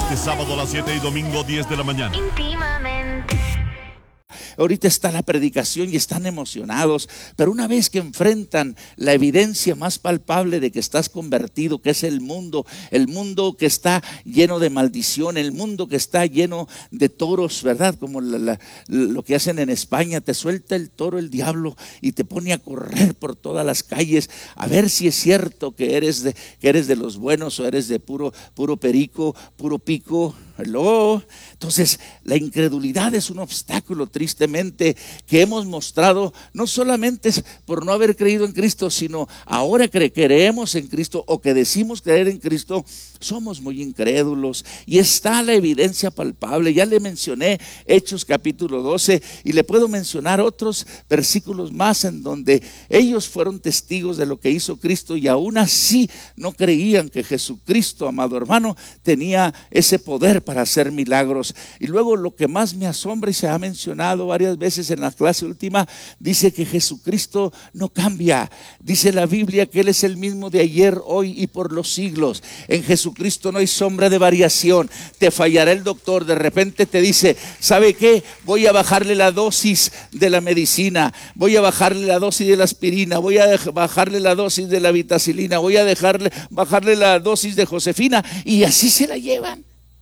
Martes, sábado a las 7 y domingo 10 de la mañana. Íntimamente. Ahorita está la predicación y están emocionados, pero una vez que enfrentan la evidencia más palpable de que estás convertido, que es el mundo que está lleno de maldición, el mundo que está lleno de toros, ¿verdad? Como lo que hacen en España, te suelta el toro el diablo y te pone a correr por todas las calles a ver si es cierto que eres de los buenos o eres de puro perico, puro pico. Hello. Entonces la incredulidad es un obstáculo tristemente que hemos mostrado, no solamente por no haber creído en Cristo, sino ahora que creemos en Cristo o que decimos creer en Cristo, somos muy incrédulos y está la evidencia palpable. Ya le mencioné Hechos capítulo 12 y le puedo mencionar otros versículos más en donde ellos fueron testigos de lo que hizo Cristo y aún así no creían que Jesucristo, amado hermano, tenía ese poder para hacer milagros. Y luego lo que más me asombra y se ha mencionado varias veces en la clase última, dice que Jesucristo no cambia. Dice la Biblia que Él es el mismo de ayer, hoy y por los siglos. En Jesucristo no hay sombra de variación. Te fallará el doctor, de repente te dice, ¿sabe qué? Voy a bajarle la dosis de la medicina, voy a bajarle la dosis de la aspirina, voy a bajarle la dosis de la vitacilina, voy a bajarle la dosis de Josefina, y así se la llevan.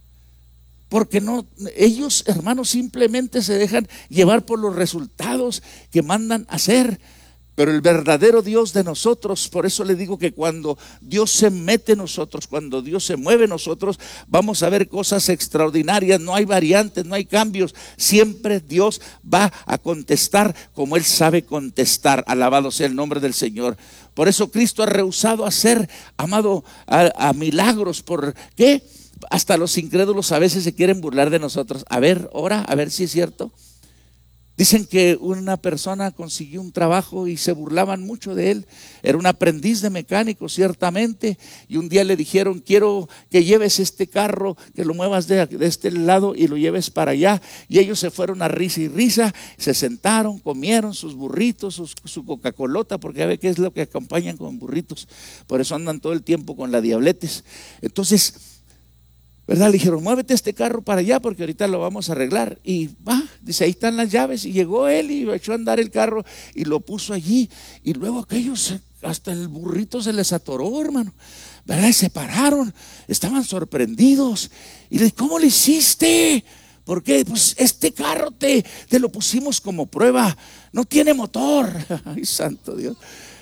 Porque no, ellos, hermanos, simplemente se dejan llevar por los resultados que mandan hacer. Pero el verdadero Dios de nosotros, por eso le digo que cuando Dios se mete en nosotros, cuando Dios se mueve en nosotros, vamos a ver cosas extraordinarias. No hay variantes, no hay cambios. Siempre Dios va a contestar como Él sabe contestar. Alabado sea el nombre del Señor. Por eso Cristo ha rehusado hacer, amado, a milagros. ¿Por qué? Hasta los incrédulos a veces se quieren burlar de nosotros. A ver, ora, a ver si es cierto. Dicen que una persona consiguió un trabajo y se burlaban mucho de él. Era un aprendiz de mecánico, ciertamente. Y un día le dijeron, quiero que lleves este carro, que lo muevas de este lado y lo lleves para allá. Y ellos se fueron a risa y risa, se sentaron, comieron sus burritos, su Coca-Colota, porque a ver qué es lo que acompañan con burritos. Por eso andan todo el tiempo con la diabetes. Entonces, ¿verdad? Le dijeron, muévete este carro para allá porque ahorita lo vamos a arreglar. Y va, dice, ahí están las llaves. Y llegó él y echó a andar el carro y lo puso allí. Y luego aquellos, hasta el burrito se les atoró, hermano, ¿verdad? Y se pararon, estaban sorprendidos. Y le dije, ¿cómo le hiciste? ¿Por qué? Pues este carro te lo pusimos como prueba, no tiene motor. Ay, santo Dios.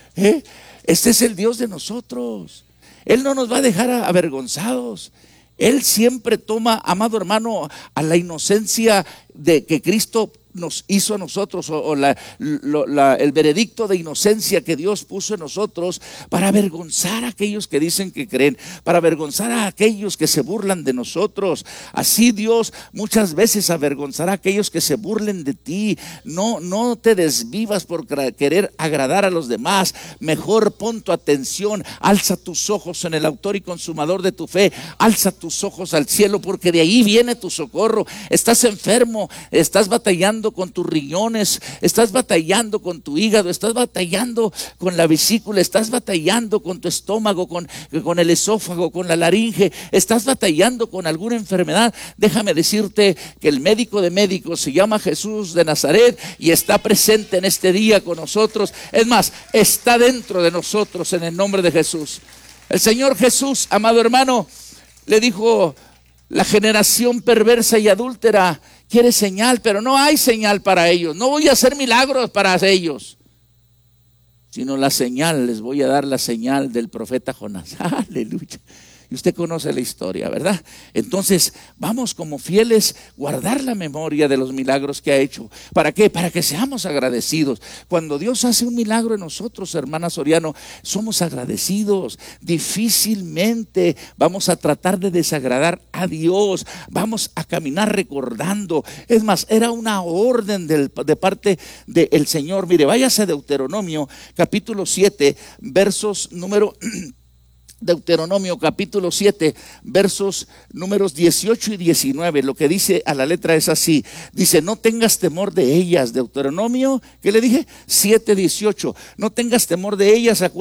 Este es el Dios de nosotros. Él no nos va a dejar avergonzados. Él siempre toma, amado hermano, a la inocencia de que Cristo nos hizo a nosotros, o el veredicto de inocencia que Dios puso en nosotros, para avergonzar a aquellos que dicen que creen, para avergonzar a aquellos que se burlan de nosotros. Así Dios muchas veces avergonzará a aquellos que se burlen de ti. No te desvivas por querer agradar a los demás. Mejor pon tu atención, alza tus ojos en el autor y consumador de tu fe, alza tus ojos al cielo, porque de ahí viene tu socorro. Estás enfermo, estás batallando con tus riñones, estás batallando con tu hígado, estás batallando con la vesícula, estás batallando con tu estómago, con el esófago, con la laringe, estás batallando con alguna enfermedad. Déjame decirte que el médico de médicos se llama Jesús de Nazaret y está presente en este día con nosotros. Es más, está dentro de nosotros en el nombre de Jesús. El Señor Jesús, amado hermano, le dijo: la generación perversa y adúltera quiere señal, pero no hay señal para ellos. No voy a hacer milagros para ellos, sino la señal, les voy a dar la señal del profeta Jonás. Aleluya. Y usted conoce la historia, ¿verdad? Entonces, vamos como fieles guardar la memoria de los milagros que ha hecho. ¿Para qué? Para que seamos agradecidos. Cuando Dios hace un milagro en nosotros, hermana Soriano, somos agradecidos. Difícilmente vamos a tratar de desagradar a Dios. Vamos a caminar recordando. Es más, era una orden de parte del Señor. Mire, váyase a Deuteronomio capítulo 7, Deuteronomio capítulo 7, versos números 18 y 19. Lo que dice a la letra es así. Dice: no tengas temor de ellas. Deuteronomio, ¿qué le dije? 7:18. No tengas temor de ellas.